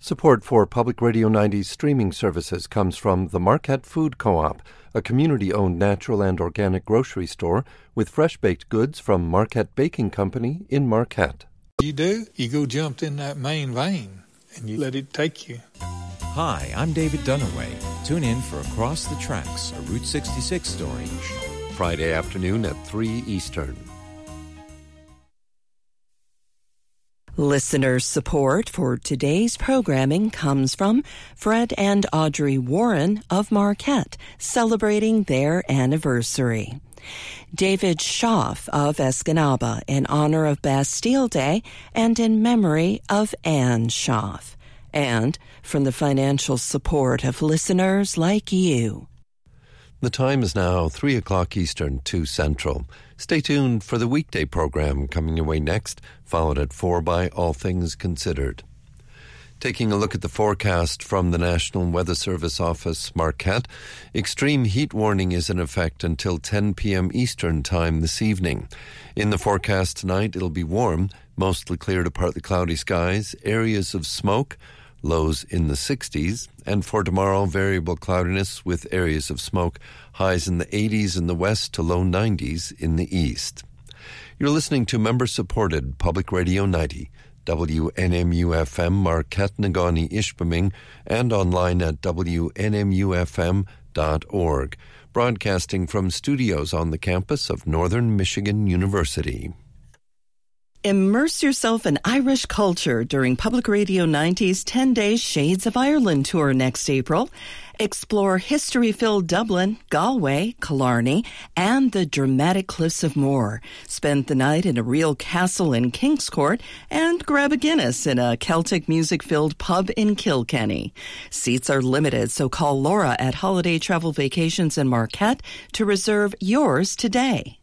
Support for Public Radio 90's streaming services comes from the Marquette Food Co-op, a community-owned natural and organic grocery store with fresh-baked goods from Marquette Baking Company in Marquette. You go jump in that main vein, and you let it take you. Hi, I'm David Dunaway. Tune in for Across the Tracks, a Route 66 story. Friday afternoon at 3 Eastern. Listener support for today's programming comes from Fred and Audrey Warren of Marquette, celebrating their anniversary. David Schaff of Escanaba in honor of Bastille Day and in memory of Anne Schaff. And from the financial support of listeners like you. The time is now 3 o'clock Eastern, 2 Central. Stay tuned for the weekday program coming your way next, followed at 4 by All Things Considered. Taking a look at the forecast from the National Weather Service Office, Marquette, extreme heat warning is in effect until 10 p.m. Eastern Time this evening. In the forecast tonight, it'll be warm, mostly clear to partly cloudy skies, areas of smoke, lows in the 60s, and for tomorrow, variable cloudiness with areas of smoke, highs in the 80s in the west to low 90s in the east. You're listening to member-supported Public Radio 90, WNMU-FM, Marquette, Negaunee, Ishpeming, and online at WNMUFM.org, broadcasting from studios on the campus of Northern Michigan University. Immerse yourself in Irish culture during Public Radio 90's 10-day Shades of Ireland tour next April. Explore history-filled Dublin, Galway, Killarney, and the dramatic Cliffs of Moher. Spend the night in a real castle in Kingscourt and grab a Guinness in a Celtic music-filled pub in Kilkenny. Seats are limited, so call Laura at Holiday Travel Vacations in Marquette to reserve yours today.